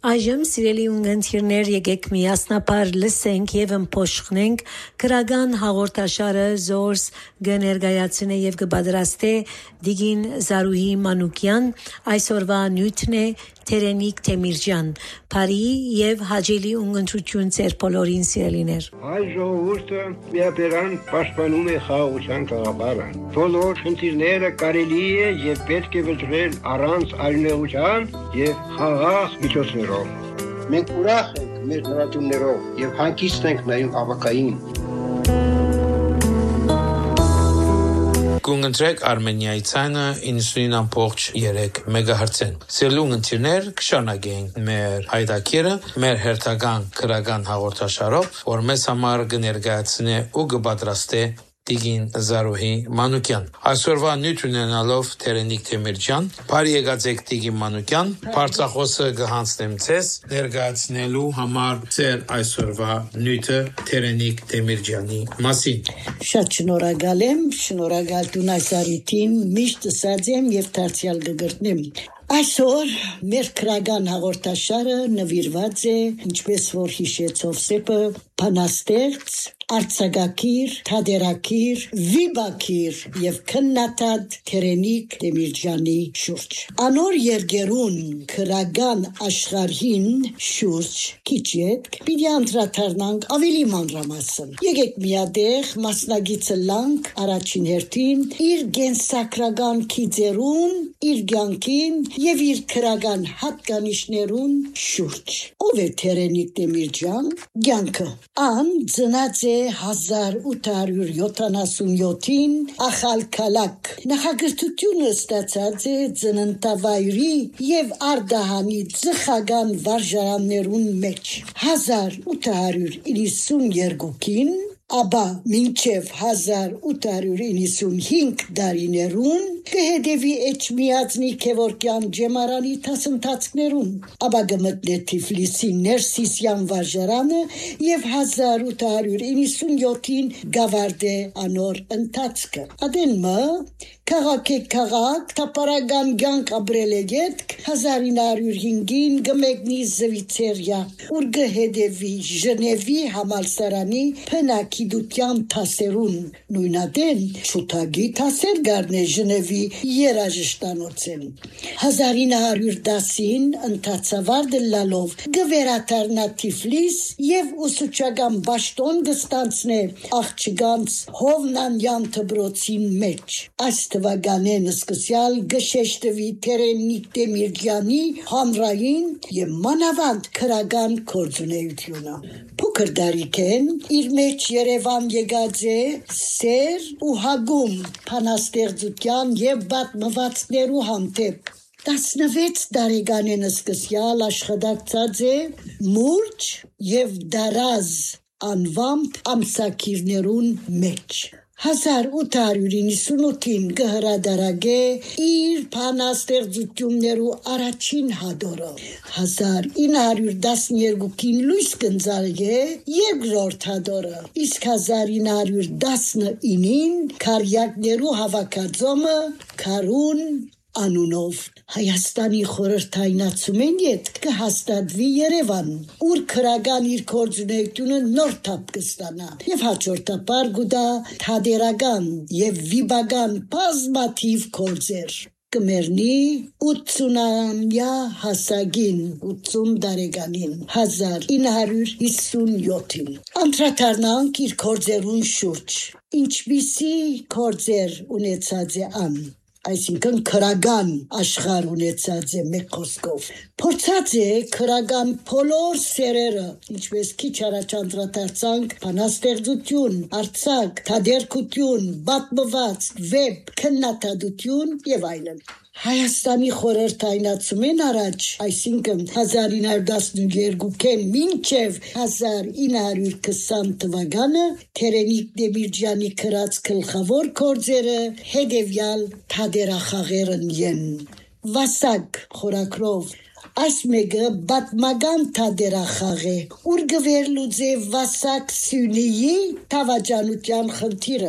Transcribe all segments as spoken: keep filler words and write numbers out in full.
Այժմ սիրելի ունգընտիրներ եկեք միասնապար լսենք եւ ըմփոշխնենք քրական հաղորդաշարը զորս կներկայացնե եւ կպատրաստե Դիգին Զարուհի Մանուկյան այսօրվա նյութն է Թերենիկ Թեմիրջյան Փարի եւ հաջելի ունգընտրություն ծեր բոլորին սիրելիներ Այ ժողովուրդը միապերան պաշտպանում է խաղաղության գաղափարը բոլոր խնդիրները կարելի է եւ պետք է վճռել առանց այլնեղության եւ խաղաղ միջոցներով Մենք ուրախ ենք մեր նվաճումներով եւ հանգիստ ենք նաեւ ավակային Կունգընտրեք Արմենիայի ցայնը իննսունին ամբողջ երեք մեգահերցեն։ Սիրուն ընտիրներ կշարունակենք մեր հայտակիրը, մեր հերթական քրական հաղորդաշարով, որ մեզ համար կներկայացնի ու կպատրաստի Դիգին Զարուհի Մանուկյան։ Այսօրվա նյութ ունենալով Թերենիկ Թեմիրջյան, բարի եկած եք Դիգին Մանուկյան, բարձախոսը կհանձնեմ ցես ներկայացնելու համար ծեր այսօրվա նյութը Թերենիկ Թեմիրջյանի մասին։ Շատ շնորհակալ եմ, շնորհակալ Տունասարիտին, միշտ ասած եմ եւ դարձյալ կգրտնեմ։ Այսօր մեր քրական հաղորդաշարը նվիրված է, ինչպես որ հիշեցով սեպը, բանաստեղծ, արձակագիր, թատերագիր, վիպակիր եւ քննադատ Թերենիկ Թեմիրջյանի շուրջ։ Անոր երգերուն քրական աշխարհին շուրջ քիչետ պիտի անդրադառնանք ավելի մանրամասն։ Եկեք միադեղ մասնագիծը լանք առաջին հերթին իր գենսակրական քիծերուն, իր կյանքին եւ իր քրական հատկանիշներուն շուրջ։ Ով է Թերենիկ Թեմիրջյան։ Կյանքը ան ծնած է հազար ութ հարյուր յոթանասունյոթին Ախալքալակ նախագծությունը ստացած է ծննդավայրի եւ Արդահանի ծխական վարժարաններուն մեջ հազար ութ հարյուր իննսունյոթին Աբա մինչև հազար ութ հարյուր իննսունհինգ դարիներուն կհետևի Էջմիածնի Քևորկյան ջեմարանի դասընթացներուն Աբա գմտնե Թիֆլիսի Ներսիսյան վարժարանը եւ հազար ութ հարյուր իննսունյոթին գավարդե անոր ընթացքը Ադենմը քաղաք է քաղաք թապարական կյանք ապրել է գետք հազար ինը հարյուր հինգին գմեկնի Զվիցերիա ուր կհետևի Ժնևի համալսարանի Փնակիդության թասերուն նույնադեն շուտագի թասեր գարնե Ժնևի երաժշտանոցեն հազար ինը հարյուր դասին ընթացավարդը լալով գվերաթարնա Թիֆլիս եւ ուսուցչական բաշտոն գստանցնե աղջկանց Հովնանյան դբրոցին մեջ այս թվականեն սկսյալ գշեշտվի Թերենիկ Թեմիրջյանի հանրային եւ մանավանդ քրական գործունեությունը փոքր դարիքեն իր մեջ Երևան եկած է սեր ու հագում բանաստեղծության եւ պատմվածքներու հանդեպ տասնվեց տարեկանեն սկսյալ աշխատակցած է մուրջ եւ դարազ անվամբ ամսակիրներուն մեջ հազար ութ հարյուր իննսունութին կհրադարագե իր բանաստեղծություններու առաջին հադորը հազար ինը հարյուր տասներկուին լույս կընծալգե երկրորդ հադորը իսկ հազար ինը հարյուր տասնինին քարյակներու հավաքածոմը քարուն անունով Հայաստանի խորհրդայնացումեն յետ կհաստատվի Երևան ուր քրական իր գործունեությունը նոր թափ կստանա եւ հաջորդաբար գուտա թատերական եւ վիպական բազմաթիվ գործեր կմերնի ութսունամյա հասակին ութսուն տարեկանին հազար ինը հարյուր հիսունյոթին անդրադառնանք իր գործերուն շուրջ ինչպիսի գործեր ունեցած է ան այսինքն քրական աշխարհ ունեցած է մեկ խոսքով փորձած է քրական բոլոր սերերը ինչպես քիչ առաջ անդրադարձանք բանաստեղծություն արձակ թատերկություն պատմված վեբ քննադատություն եւ այլն Հայաստանի խորհրդայնացումեն առաջ, այսինքն հազար ինը հարյուր տասներկուին մինչև հազար ինը հարյուր քսան թվականը Թերենիկ Թեմիրջյանի գրած գլխավոր գործերը հետևյալ թատերախաղերն են։ Վասակ խորակրով Այս մեկը պատմական թատերախաղ է, ուր գվերլուց է Վասակ Սյունիի թավաճանության խնդիրը։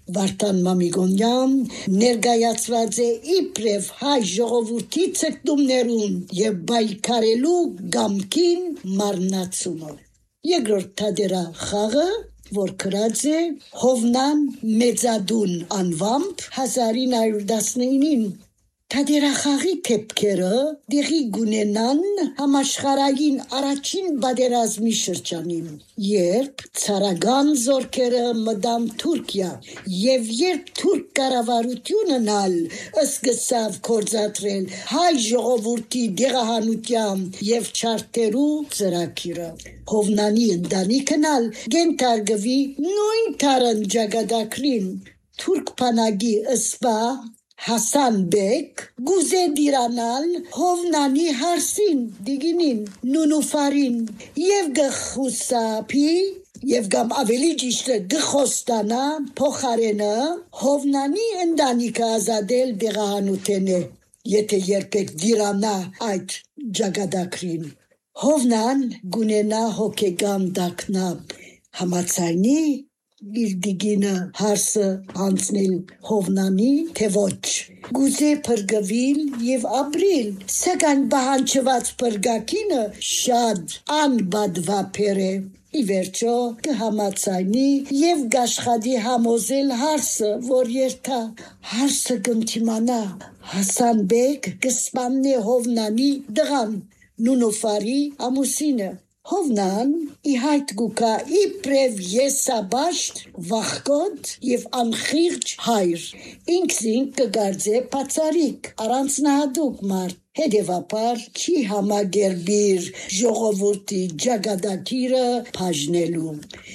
Վարդան Մամիկոնյան ներկայացված է իբրև հայ ժողովրդի ցկտումներուն եւ բայկարելու գամքին մարնացումը։ Երկրորդ թադերա խաղը, որ գրած է Հովնան Մեծադուն անվամբ հազար ինը հարյուր տասնինին Թադերախաղի թեփքերը դեղի գունենան համաշխարհային առաջին բادرազմի շրջանին, երբ ցարական զորքերը մտան Թուրքիա եւ երբ թուրք կառավարությունն ալ սկսավ կործատրել հայ ժողովրդի դեղահանության եւ չարտերու ծրագիրը։ Հովնանի ընտանիքն ալ գենթարգվի նույն թարնջագադակրին թուրք բանակի ըսպա Հասան Բեկ գուզե դիրանալ Հովնանի հարսին դիգինին նունուֆարին եւ գխուսապի եւ գամ ավելի ճիշտ գխոստանա փոխարենը Հովնանի ընտանիքը ազատել դեղահանութենը եթե երբեք դիրանա այդ ջագադակրին Հովնան գունենա հոգեգան դակնապ համացայնի իր դիգինը հարսը անցնել Հովնանի թե ոչ գուզե փրկվել եւ ապրիլ սակայն բանջված փրկակինը շատ անբադվապեր է ի վերջո կհամացայնի եւ գաշխատի համոզել հարսը որ երթա հարսը կընդիմանա Հասան Բեկ կսպաննի Հովնանի դղան նունուֆարի ամուսինը Հովնան ի հայտ գուկա իբրև եսաբաշտ վախկոտ եւ անխիղճ հայր ինքսին կգարձե պացարիկ առանձնահատուկ մարդ հետևաբար չի համագերբիր ժողովրդի ջագադակիրը բաժնելու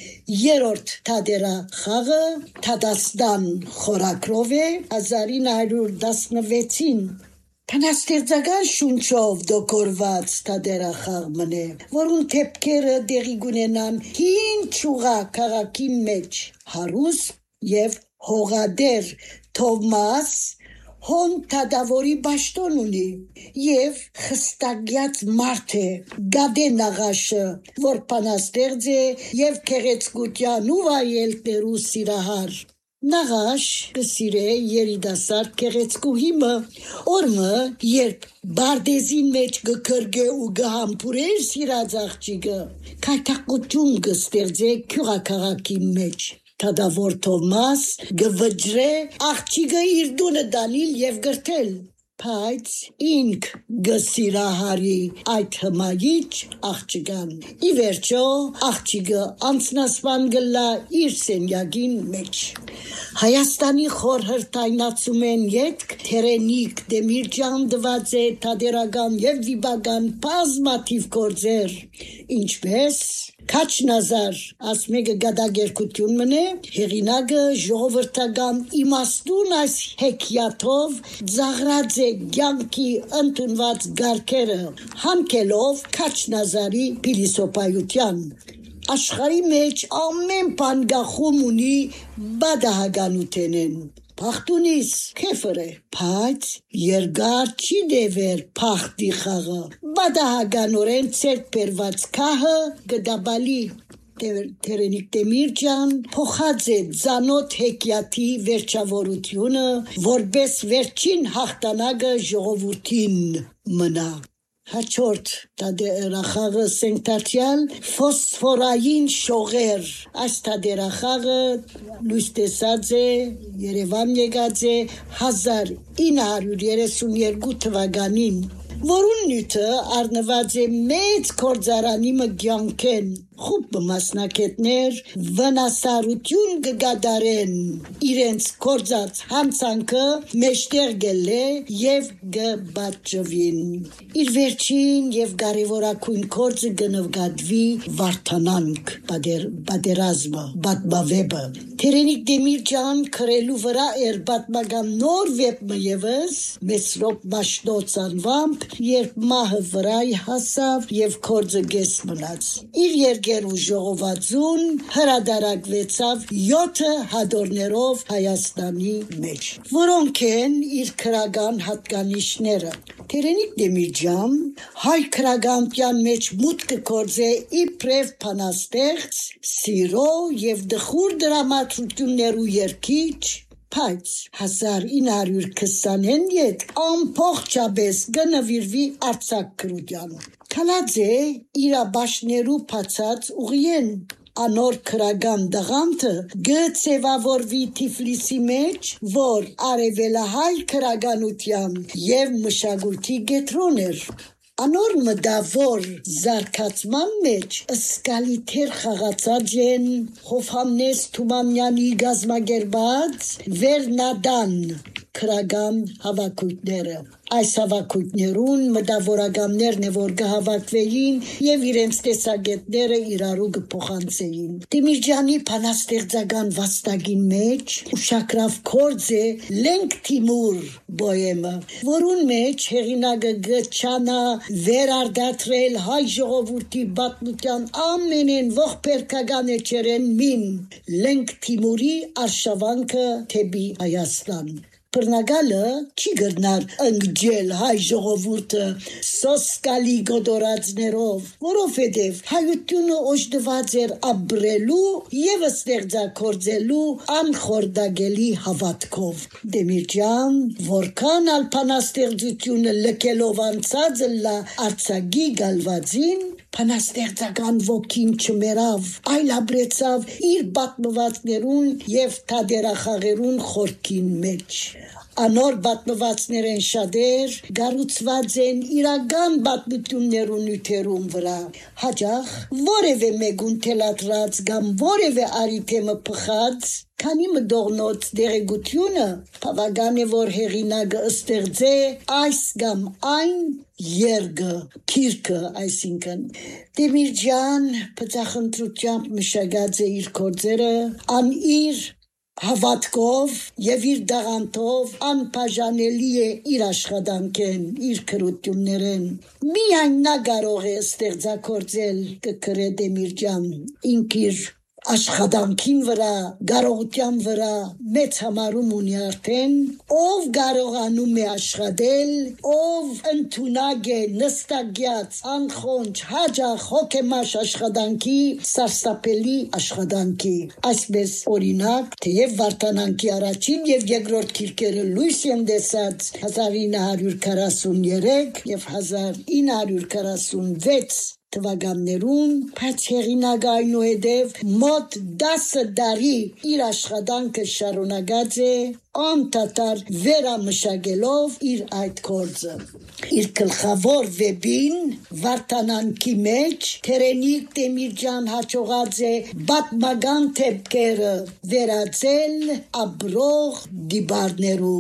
երրորդ թադերա խաղը Թադաստան խորակրով է հազար ինը հարյուր տասնվեցին Փանաստեղծական շունչով դոկորված թադերախաղ մնե, որուն թեփքերը դեղի գունենան հին ճուղա քաղաքի մեջ, հարուստ եւ հողադեր Թովմաս հոն թադավորի բաշտոն ունի եւ խստագյաց մարդ է Գադե Նաղաշը, որ փանաստեղծ է եւ քեղեցկության ու վայելքներու սիրահար Նաղաշ կսիրե երիտասարդ քեղեցկուհիմը օրմը երբ բարդեզին մեջ գքրգե ու գհամբուրեր սիրած աղջիկը քայթակություն կստեղծե քյուղաքաղաքի մեջ Թադավոր Թովմաս գվջրե աղջիկը իր դունը դանիլ եւ գրթել Բայց ինք գսիրահարի այդ հմայիչ աղջիկան ի վերջո աղջիկը անցնասպան գլա իր սենյակին մեջ Հայաստանի խորհրդայնացում են ետք Թերենիկ Դեմիրճան դված է թադերական եւ վիբական բազմաթիվ գործեր ինչպես Քաչնազար ասմեգը գադագերկություն մնե հեղինակը ժողովրդական իմաստուն այս հեքիաթով զաղրած է կյանքի ընդունված գարքերը հանքելով Քաչնազարի փիլիսոփայության աշխարհի մեջ ամեն բան գախում ունի բադահականութենեն Փախտունիս քեֆր է, բայց երկար չի դեվեր փախտի խաղը։ Բադահականորեն ցերկ բերված քահը գդաբալի Թերենիկ Դեմիրճան փոխած է ցանոթ հեքիաթի վերջավորությունը, որպես վերջին հաղթանակը ժողովրդին մնա։ Հաջորդ թադերախաղը սենքտարչյալ ֆոսֆորային շողեր այս թադերախաղը լույս տեսած է Երևան եկած է հազար ինը հարյուր երեսունյերկու թվականին որուն նյութը առնված է մեծ կորձարանի մգյանքեն խուբ մասնակետներ վնասարություն կգադարեն իրենց կորձած հանցանքը մեջտեղ գելե եւ գբաճվին իր վերջին եւ կարեւորակույն կորձը գնվգադվի վարդանանք բادرազմը բադբավեբը Թերենիկ Դեմիրճան քրելու վրա էր բադմական նոր վեպը եւս Մեսրոպ Մաշտոց անվամբ երբ մահը վրայ հասավ եւ կորձը գես մնաց։ Իր երկերու ժողովածուն հրադարակվեցավ յոթ հադորներով Հայաստանի մեջ, որոնք են իր քրագան հատկանիշները։ Տերենիկ Դեմիրճան հայ քրագանության մեջ մուտքը կորձե իբրև փանաստեղծ, սիրո եւ դխուր դրամատրություններու երկիչ, բայց հազար ինը հարյուր քսանին յետ ամբողջապես գնվիրվի Արցախ քրուդյանը։ Քալաձե իրաբաշներու փացած ուղիեն անոր քրագան դղանթը գծեվավորվի Թիֆլիսի մեջ, որ արևելահայ քրագանության եւ մշակույթի գետրոն էր։ Անոր մդավոր զարգացման մեջ ըսկալի թեր խաղացած են Հովհաննես Թումանյանի գազմագերբած Վերնադան քրագան հավաքույտները։ Այս հավաքույտներուն մտավորականներն է, որ կհավաքվեին եւ իրենց տեսակետները իրարու կփոխանցեին։ Դեմիրճանի փանաստեղծական վաստակին մեջ ուշակրավ կորձե Լենք Թիմուր բոեմը, որուն մեջ հեղինակը գչանա վերարտադրել հայ ժողովրդի պատմության ամենեն ողբերգական էջերեն մին Լենք Թիմուրի արշավանքը թեպի Հայաստան։ Բռնագալը չի գրնար ընկջել հայ ժողովուրդը սոսկալի գոդորածներով, որովհետև հայությունը օժտված էր ապրելու եւ ստեղծագործելու անխորդագելի հավատքով։ Դեմիրճան, որքան ալփանաստեղծությունը լքելով անցած լա Արցախի գալվածին, փանաստեղծական ոգին չմերավ, այլ ապրեցավ իր պատմվածքներուն եւ թադերախաղերուն խորքին մեջ։ Անոր պատմվածքներեն շատեր գառուցված են իրական պատմություններուն նյութերուն վրա, հաճախ որևէ մեկուն թելադրած կամ որևէ արիթեմը փխած, քանի մդողնոց դեղեցությունը բավական է, որ հեղինակը ստեղծե այս կամ այն երգը, քիրքը, այսինքն Դեմիրճան բծախնդրությամբ մշակած է իր գործերը, ան իր հավատքով եւ իր դաղանթով անբաժանելի է իր աշխատանքեն, իր քրություններեն։ Միայն նա կարող է ստեղծագործել կկրե Դեմիրճան, ինք իր աշխատանքին վրա, կարողության վրա մեծ համարում ունի արդեն, ով կարողանում է աշխատել, ով ընդունակ է նստակյաց, անխոնջ, հաճախ հոգեմաշ աշխատանքի, սարսափելի աշխատանքի։ Այսպես օրինակ, թեև Վարդանանքի առաջին եւ երկրորդ քիրքերը լույս են տեսած հազար ինը հարյուր քառասուններեք եւ հազար ինը հարյուր քառասունվեց թվականներուն, բայց հեղինակը այնուհետև մոտ դասը դարի իր աշխատանքը շարունակած է անդադար վերամշակելով իր այդ գործը։ Իր գլխավոր վեբին Վարդանանքի մեջ Տերենիկ Դեմիրճան հաջողած է պատմական թեփքերը վերածել ապրող դիբարներու,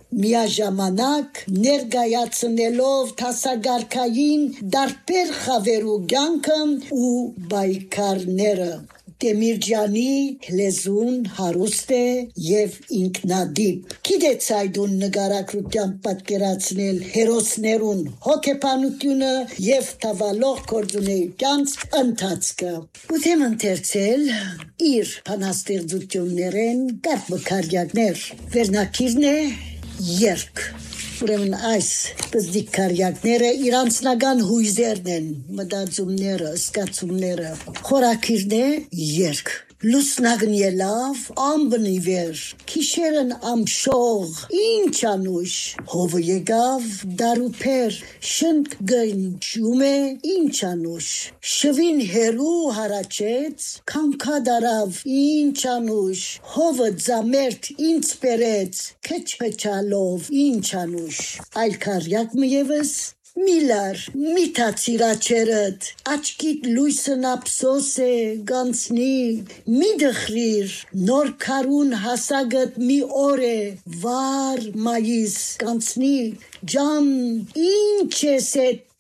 միաժամանակ ներկայացնելով տասագարքային դարբեր խավերու կյանքը ու բայկարները։ Դեմիրճանի լեզուն հարուստ է եւ ինքնադիպ։ Գիտեց այդուն նկարագրությամբ պատկերացնել հերոսներուն հոգեբանությունը եւ տավալող գործունեության ընթացքը։ Ուտեմ ընթերցել իր բանաստեղծություններեն կապ մկարյակներ։ Վերնակիրն է երկ։ Ուրեմն այս բզդիկ կարյակները իր անձնական հույզերն են, մտածումները, սկացումները։ Խորակիրն է երկ։ Լուսնագն ելավ, ամբնիվեր, քիշերն ամշող, ինչ անուշ, հովը եկավ, դարուպեր, շնկ գնջում է, ինչ անուշ, շվին հերու հարաչեց, կամքադարավ, ինչ անուշ, հովը ձամերտ, ինձ պերեց, քեչպեչալով, ինչ անուշ, այլ կարյակ մևս, Միլար, միտացիր աչերդ, աչքիդ լույսն ափսոս է, գանցնի, մի դխրիր, նոր քարուն հասագդ մի օր է, վար մայիս, գանցնի, ջան, ինչ ես էդ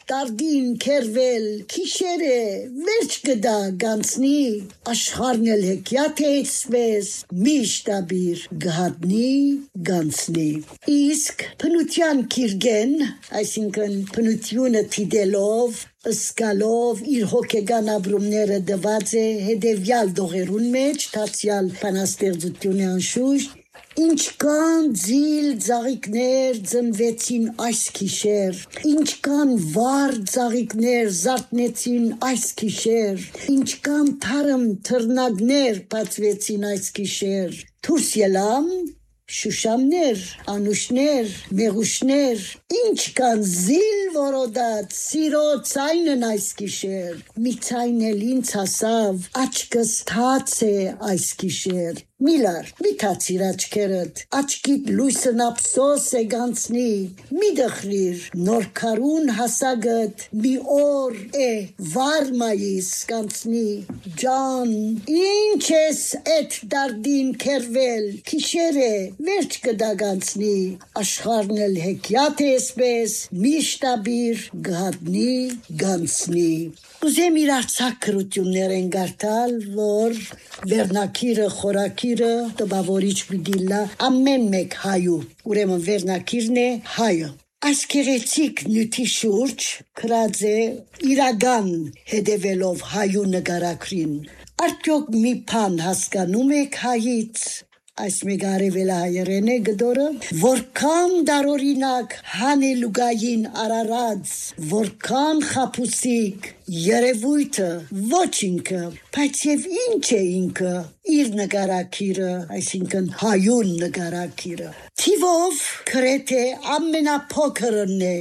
Դարդին կերվել քիշերը վերջ գդա գանցնի աշխարհն էլ հեքիաթ է էսպես միշտաբիր գհատնի գանցնի իսկ փնության քիրգեն այսինքն փնությունը թիդելով Սկալով իր հոգեգան ապրումները դված է հետևյալ դողերուն մեջ թացյալ բանաստեղծությունը անշուշտ Ինչքան ձիլ ծաղիկներ ծնվեցին այս քիշեր, ինչքան վառ ծաղիկներ զարթնեցին այս քիշեր, ինչքան թարմ թռնագներ բացվեցին այս քիշեր, դուրս ելամ շուշամներ, անուշներ, մեղուշներ, ինչքան զիլ որոդած, սիրո ցայնն այս քիշեր, մի ցայն էլ ինձ հասավ, աչքս թաց է այս քիշեր, Միլար, մի թացիր աչքերդ, աչքիդ լույսն ափսոս է գանցնի, մի դխրիր, նոր քարուն հասագդ, մի օր է վար մայիս գանցնի, ջան, ինչ ես էդ դարդին կերվել, քիշեր է, վերջ կդա գանցնի, աշխարհն էլ հեքիաթ է էսպես, միշտաբիր գհատնի գանցնի։ Ուզեմ իր արցակ կրություններ են գարտալ, որ վերնակիրը, խորակիրը, տպավորիչ բիդիլա, ամեն մեկ հայու, ուրեմն վերնակիրն է հայը։ Այս գեղեցիկ նյութի շուրջ կրած է իրական հետևելով հայու նկարագրին։ Արդյոք մի բան հասկանում եք հայից, այս մեկ արևելահայերեն է գդորը, որքան դարօրինակ հանելուգային արարած, որքան խապուսիկ, երևույթը, ոչ ինքը, բայց և ինչ է ինքը, իր նկարակիրը, այսինքն հայուն նկարակիրը։ Թիվով գրեթե ամենափոքրն է,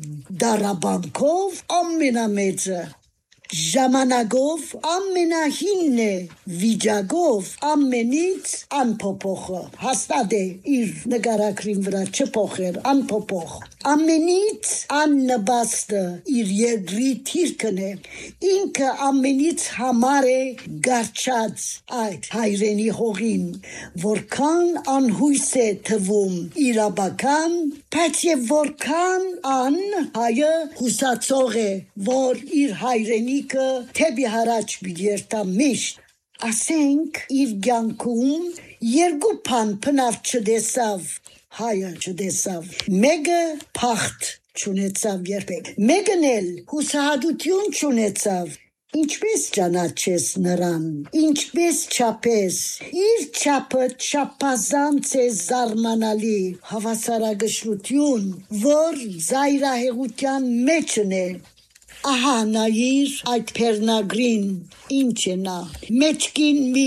դարաբանքով ամենամեծը, ժամանակով ամենահինն է, վիճակով ամենից անփոփոխը, հաստատ է իր նկարագրին վրա չփոխեր, անփոփոխ, ամենից աննպաստը իր երկրի թիրքն է, ինքը ամենից համար է գարչած այդ հայրենի հողին, որքան անհույս է թվում իրաբական, բայց և որքան ան հայը հուսացող է, որ իր հայրենի թեպի հարաճ երթա միշտ, ասենք իր կյանքում երկու բան բնավ չտեսավ, հայը չտեսավ, մեկը փախտ չունեցավ երբեք, մեկն էլ հուսահատություն չունեցավ, ինչպես ճանաչես նրան, ինչպես չափես, իր չափը չափազանց է զարմանալի, հավասարակշռություն, որ զայրահեղության մեջն է, Ահա նայիր այդ պերնագրին, ինչ է նա, մեջքին մի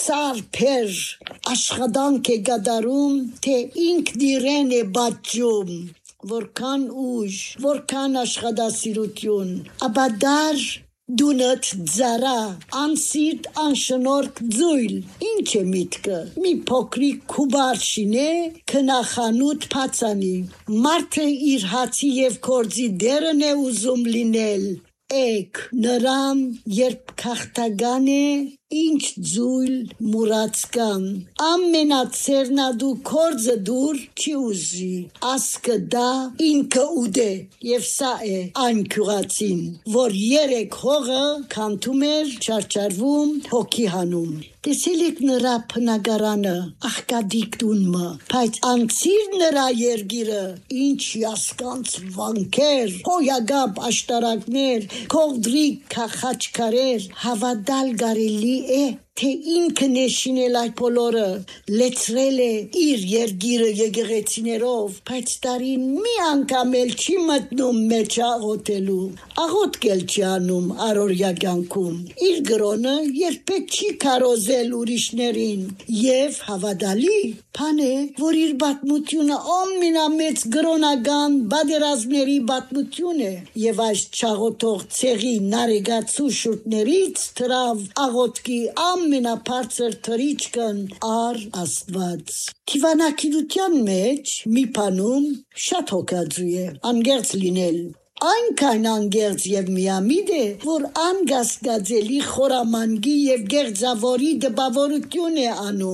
սարփեր աշխատանք է գդարում, թե ինքն իրեն է բաճում, որքան ուժ, որքան աշխատասիրություն, ապա դար դունդ ձարա, անսիրտ անշնորհք ձույլ, ինչ է միտքը, մի փոքրիկ քուբար շինե, քնախանութ փածանի, մարդը իր հացի և կորձի դերն է ուզում լինել, էկ նրան երբ քաղտագան է, ինչ ձույլ մուրացկան, ամենացերնադու կորձը դուր չի ուզի, ասկը դա ինքը ուդե, և սա է այն քյուղացին, որ երեք հողը կանթում էր, չարչարվում, հոգի հանում, տեսել եք նրա փնագարանը, աղկադիկ տունմը, բայց անցիր նրա երգիրը, ինչ յասկանց վանքեր, հոյագապ աշտարակներ, կողդրիկ կախաչքարեր, հավադալ գարելի է, թե ինքն է շինել այդ բոլորը, լեցրել է իր երգիրը եկեղեցիներով, բայց տարին մի անգամ էլ չի մտնում մեջ աղոթելու, աղոթք էլ չի անում առօրյա կյանքում, իր գրոնը երբեք չի քարոզել ուրիշներին, և հավատալի բան է, որ իր պատմությունը ամենամեծ գրոնական պատերազմների պատմություն է, և այս չաղոթող ցեղի նարեկացու շուրթներից թրավ աղոթքի ամենաբարձր թրիչքն առ Աստված։ Թիվանակիրության մեջ մի բանում շատ հոգածու է, անգերց լինել, այնքան անգերց և միամիտ է, որ անգասկածելի խորամանկի և գեղձավորի դպավորություն է անում։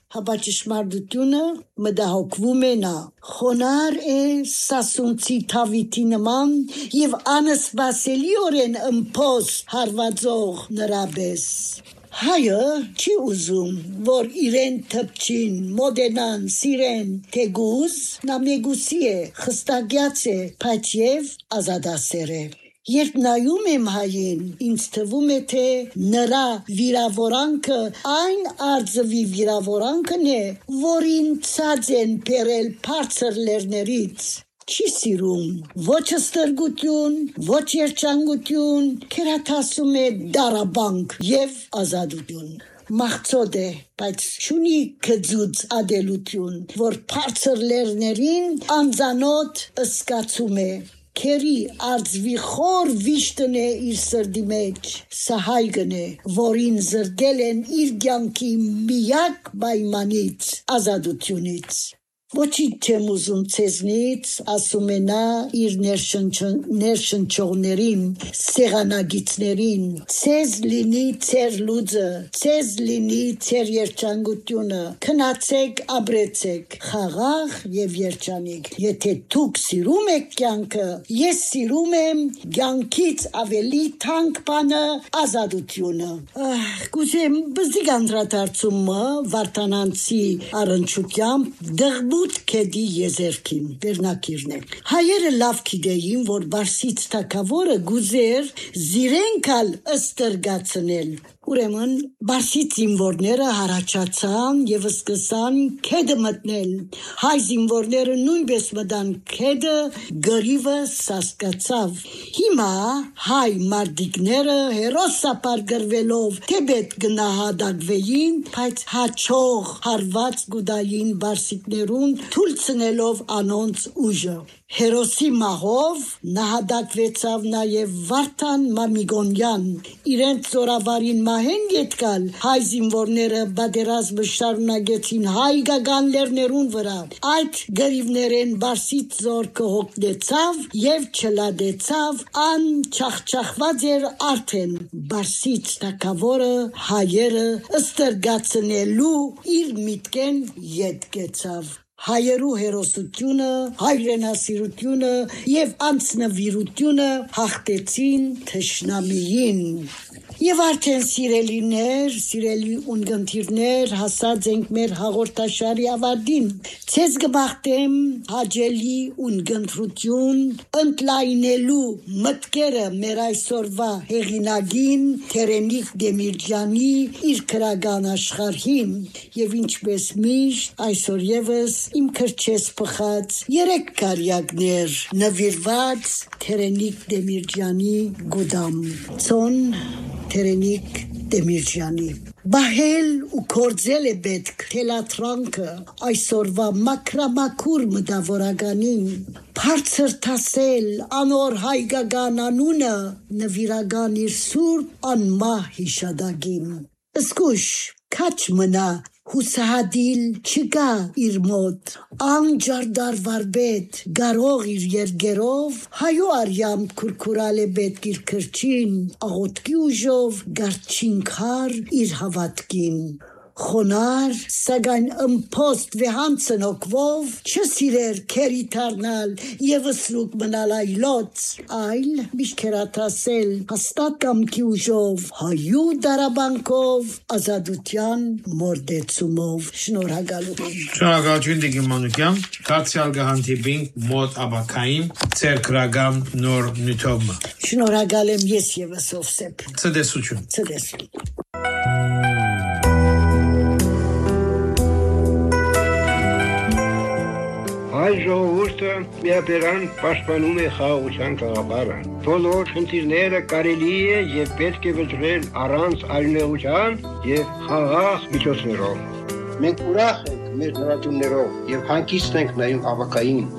Հապաճշմարտությունը մտահոգվում է նա, խոնար է սասունցի թավիթի նման և անսպասելիորեն ըմփոստ հարվածող նրա պես։ Հայը չի ուզում, որ իրեն թփչին, մոդենան, սիրեն, թեգուզ, նա մեգուսի է, խստագյաց է, բայց և ազատասեր է։ Երբ նայում եմ հային, ինձ թվում է, թե նրա վիրավորանքը այն արձվի վիրավորանքն է, որին ցած են բերել բարձր լեռներից։ Չի սիրում ոչ ստրգություն, ոչ երջանկություն, քերաթասում է դարաբանք և ազատություն։ Մաղցոտ է, բայց չունի գծուծ ադելություն, որ բարձր լեռներին անձանոտ ըսկացում է։ Քերի արձվի խոր վիշտն է իր սրդի մեջ, սա հայգն է, որին զրկել են իր կյանքի միակ պայմանից, ազատությունից։ Ոչինչ չեմ ուզում ցեզնից, ասում է նա իր ներշնչողներին, սեղանագիցներին, ցեզ լինի ցեր լուծը, ցեզ լինի ցեր երջանկությունը, քնացեք, ապրեցեք, խաղաղ և երջանիկ։ Եթե դուք սիրում եք կյանքը, ես սիրում եմ կյանքից ավելի թանկ բանը ազատությունը։ Գուցե բզիկ անդրադարձումը Վարդանանցի առնչությամբ դղբու Քեդի եզերքին վերնակիրն է։ Հայերը լավ գիտեին, որ Բարսից թագավորը գուզեր զիրենքալ ըստրգացնել։ Ուրեմն Բարսից զինվորները հառաչացան և սկսան քեդը մտնել։ Հայ զինվորները նույնպես մտան քեդը, գրիվը սասկացավ։ Հիմա հայ մարտիկները հերոսապար գրվելով թեպետ գնահատակվեին, բայց հաջող հարված գուդային բարսիկներուն թույլ ցնելով անոնց ուժը։ Հերոսի մահով նահատակվեցավ նաև Վարդան Մամիկոնյան։ Իրենց զորավարին մահեն ետկալ հայ զինվորները պատերազմը շարունակեցին հայկական լեռներուն վրա։ Այդ գրիվներեն Բարսից զորքը հոգնեցավ և չլադեցավ, ան չախչախված էր արդեն։ Բարսից թագավորը հայերը ստրգացնելու իր միտքեն ետ կեցավ։ Հայերու հերոսությունը, հայրենասիրությունը և անձնվիրությունը հաղթեցին թշնամիին։ Եվ արդեն սիրելիներ, սիրելի ունգընտիրներ, հասած ենք մեր հաղորդաշարի ավարտին։ Ցեզ կմաղթեմ հաճելի ունգընտրություն ընդլայնելու մտքերը մեր այսօրվա հեղինակին Թերենիկ Դեմիրճյանի իր գրական աշխարհին և ինչպես միշտ այսօր ևս իմ քրչես պխած երեք կարիակներ նվիրված Թերենիկ Դեմիրճյանի գուդամ։ Ցոն Թերենիկ Դեմիրճյանի Բահել ու կործել է պետք թելատրանքը այսօրվա մակրամակուր մտավորականին, բարձր թասել անոր հայկական անունը նվիրական իր սուրբ անմահ հիշադակին։ Զգուշ քաչ մնա հուսահատիլ չկա իր մոտ, անջարդար վարպետ, կարող իր երգերով, հայու արյամբ քուրքուրալ է պետք իր քրչին, աղոտքի ուժով գարչինքար իր հավատքին։ Խոնար, սակայն ըմփոստ վեհանցն օկվով, չսիրեր քերի դառնալ և սրուկ մնալ այլոց, այլ միշտ քերաթասել հաստատ կամքի ուժով, հայու դարաբանքով, ազատության մորդեցումով։ Շնորհակալություն։ Շնորհակալություն Տիկին Մանուկյան, դարձյալ կհանդիպինք մոտ աբակային ձեր գրական նոր նյութով։ Շնորհակալ եմ ես ևս Ովսեփ։ Ցտեսություն։ Ցտեսություն։ Հայ ժողովուրդը միաբերան պաշտպանում է խաղաղության գաղափարը։ Բոլոր խնդիրները կարելի է և պետք է վճռել առանց այլնեղության և խաղաղ միջոցներով։ Մենք ուրախ ենք մեր նորաճումներով և հանգիստ ենք նայում հավաքային